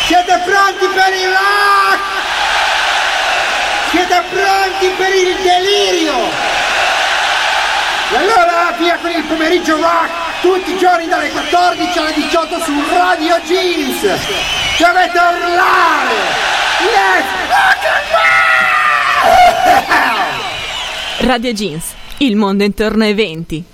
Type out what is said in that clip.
Siete pronti per il rock? Siete pronti per il delirio? E allora via con il pomeriggio rock, tutti i giorni dalle 14 alle 18 su Radio Jeans. Dovete urlare! Let's rock and roll! Radio Jeans, il mondo intorno ai 20.